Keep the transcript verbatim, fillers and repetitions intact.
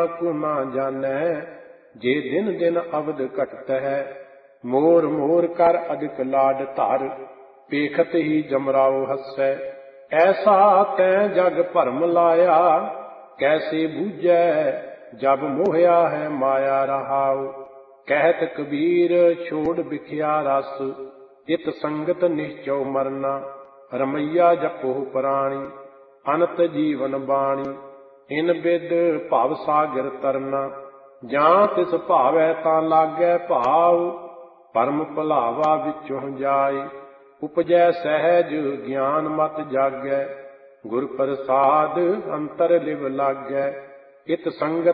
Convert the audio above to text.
को ना जानै, जे दिन दिन अवध घटत है। मोर मोर कर अधिक लाड धर, पेखत ही जमराओ हसै। ऐसा तैं जग भरम लाया, कैसे बूझै जब मोहया है माया रहाओ। कहत कबीर छोड़ बिखिया रस, इत संगत निश्चौ मरना। रमैया जपो प्राणी, अनत जीवन बाणी। इन बिद भव सागर तरना, जां तिस भावै तां लागै भाव। परम भुलावा विचों जाय, उपजै सहज ज्ञान मत जागै। गुर प्रसाद अंतर लिव लागै, इत संगत